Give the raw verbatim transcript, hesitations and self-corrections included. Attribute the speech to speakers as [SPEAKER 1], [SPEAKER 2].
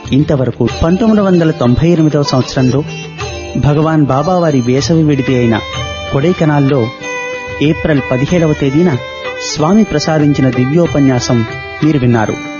[SPEAKER 1] ఇంతవరకు పంతొమ్మిది వందల తొంభై ఎనిమిదవ సంవత్సరంలో భగవాన్ బాబా వారి వేసవి విడిది అయిన కొడైకెనాల్లో ఏప్రిల్ పదిహేడవ తేదీన స్వామి ప్రసాదించిన దివ్యోపన్యాసం మీరు విన్నారు.